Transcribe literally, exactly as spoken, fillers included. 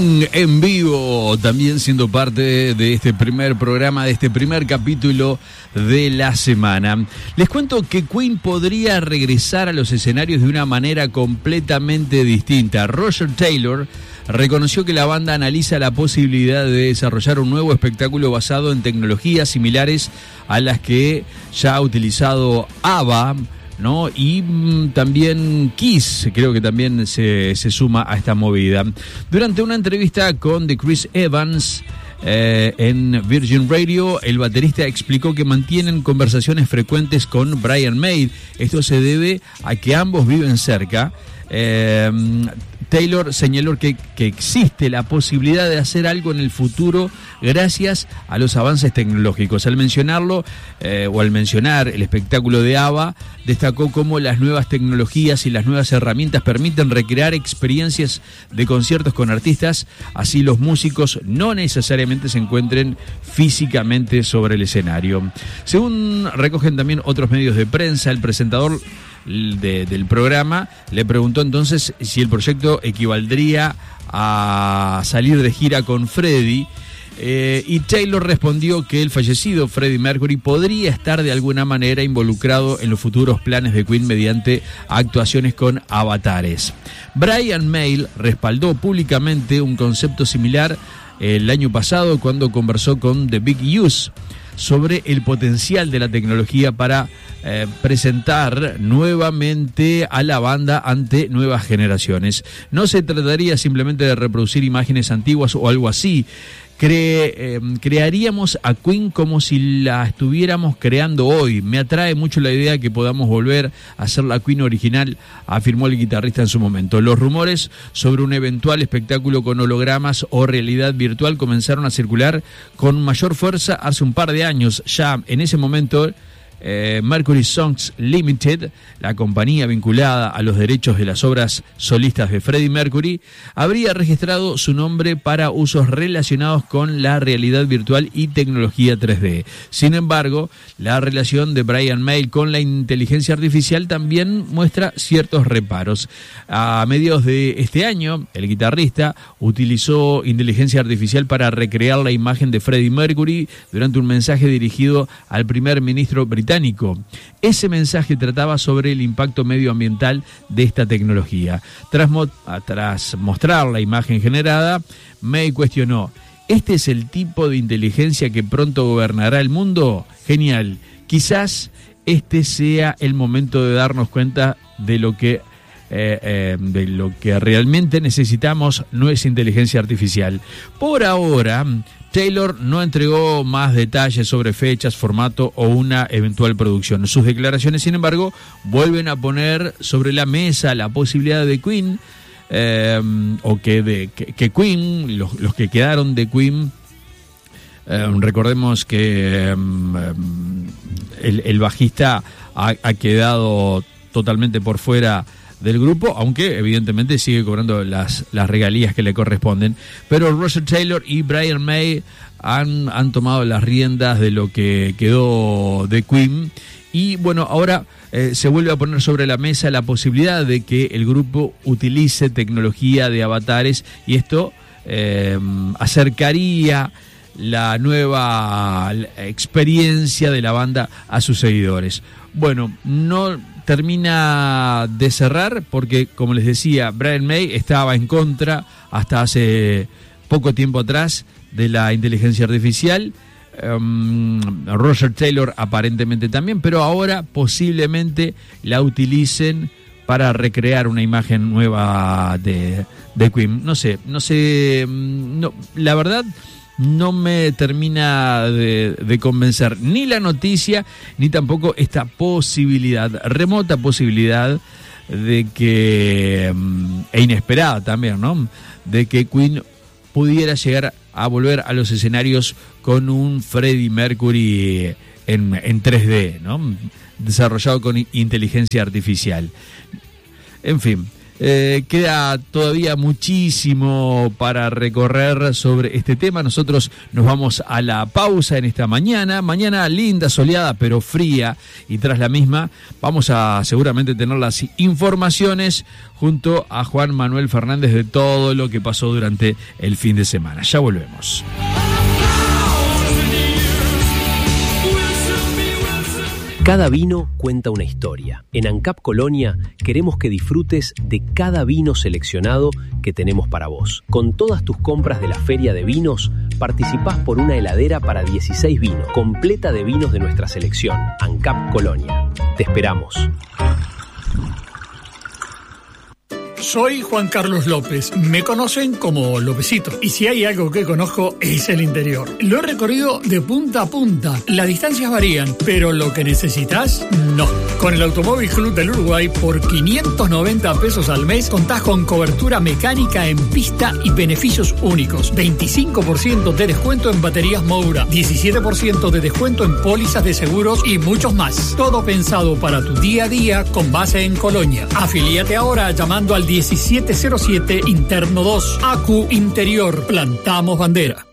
Queen en vivo, también siendo parte de este primer programa, de este primer capítulo de la semana. Les cuento que Queen podría regresar a los escenarios de una manera completamente distinta. Roger Taylor reconoció que la banda analiza la posibilidad de desarrollar un nuevo espectáculo basado en tecnologías similares a las que ya ha utilizado ABBA, ¿no? Y mmm, también Kiss, creo que también se, se suma a esta movida. Durante una entrevista con The Chris Evans eh, en Virgin Radio, el baterista explicó que mantienen conversaciones frecuentes con Brian May. Esto se debe a que ambos viven cerca. Eh, Taylor señaló que, que existe la posibilidad de hacer algo en el futuro gracias a los avances tecnológicos. Al mencionarlo, eh, o al mencionar el espectáculo de ABBA, destacó cómo las nuevas tecnologías y las nuevas herramientas permiten recrear experiencias de conciertos con artistas, así los músicos no necesariamente se encuentren físicamente sobre el escenario. Según recogen también otros medios de prensa, el presentador De, del programa le preguntó entonces si el proyecto equivaldría a salir de gira con Freddie, eh, y Taylor respondió que el fallecido Freddie Mercury podría estar de alguna manera involucrado en los futuros planes de Queen mediante actuaciones con avatares. Brian May respaldó públicamente un concepto similar el año pasado cuando conversó con The Big Use sobre el potencial de la tecnología para eh, presentar nuevamente a la banda ante nuevas generaciones. No se trataría simplemente de reproducir imágenes antiguas o algo así. Cre- eh, crearíamos a Queen como si la estuviéramos creando hoy. Me atrae mucho la idea que podamos volver a ser la Queen original, afirmó el guitarrista en su momento. Los rumores sobre un eventual espectáculo con hologramas o realidad virtual comenzaron a circular con mayor fuerza hace un par de años. Ya en ese momento, Eh, Mercury Songs Limited, la compañía vinculada a los derechos de las obras solistas de Freddie Mercury, habría registrado su nombre para usos relacionados con la realidad virtual y tecnología tres D. Sin embargo, la relación de Brian May con la inteligencia artificial también muestra ciertos reparos. A mediados de este año, el guitarrista utilizó inteligencia artificial para recrear la imagen de Freddie Mercury durante un mensaje dirigido al primer ministro británico. Ese mensaje trataba sobre el impacto medioambiental de esta tecnología. Tras, mo- tras mostrar la imagen generada, May cuestionó: ¿este es el tipo de inteligencia que pronto gobernará el mundo? Genial. Quizás este sea el momento de darnos cuenta de lo que Eh, eh, de lo que realmente necesitamos no es inteligencia artificial. Por ahora, Taylor no entregó más detalles sobre fechas, formato o una eventual producción. Sus declaraciones, sin embargo, vuelven a poner sobre la mesa la posibilidad de Queen, eh, o que, de, que, que Queen, los, los que quedaron de Queen, eh, recordemos que eh, el, el bajista ha, ha quedado totalmente por fuera del grupo, aunque evidentemente sigue cobrando las, las regalías que le corresponden. Pero Roger Taylor y Brian May han, han tomado las riendas de lo que quedó de Queen. Y bueno, ahora eh, se vuelve a poner sobre la mesa la posibilidad de que el grupo utilice tecnología de avatares, y esto eh, acercaría la nueva experiencia de la banda a sus seguidores. Bueno, no termina de cerrar porque, como les decía, Brian May estaba en contra hasta hace poco tiempo atrás de la inteligencia artificial. Um, Roger Taylor aparentemente también, pero ahora posiblemente la utilicen para recrear una imagen nueva de, de Queen. No sé, no sé, no, la verdad no me termina de, de convencer ni la noticia, ni tampoco esta posibilidad, remota posibilidad de que, e inesperada también, ¿no?, de que Queen pudiera llegar a volver a los escenarios con un Freddie Mercury en, en tres D, ¿no?, desarrollado con inteligencia artificial. En fin, Eh, queda todavía muchísimo para recorrer sobre este tema. Nosotros nos vamos a la pausa en esta mañana. Mañana linda, soleada, pero fría. Y tras la misma vamos a seguramente tener las informaciones junto a Juan Manuel Fernández de todo lo que pasó durante el fin de semana. Ya volvemos. Cada vino cuenta una historia. En ANCAP Colonia queremos que disfrutes de cada vino seleccionado que tenemos para vos. Con todas tus compras de la Feria de Vinos, participás por una heladera para dieciséis vinos, completa de vinos de nuestra selección. ANCAP Colonia. Te esperamos. Soy Juan Carlos López, me conocen como Lópezito, y si hay algo que conozco es el interior. Lo he recorrido de punta a punta, las distancias varían, pero lo que necesitas, no. Con el Automóvil Club del Uruguay, por quinientos noventa pesos al mes, contás con cobertura mecánica en pista y beneficios únicos. veinticinco por ciento de descuento en baterías Moura, diecisiete por ciento de descuento en pólizas de seguros y muchos más. Todo pensado para tu día a día con base en Colonia. Afilíate ahora llamando al diecisiete cero siete Interno dos. A Q Interior. Plantamos bandera.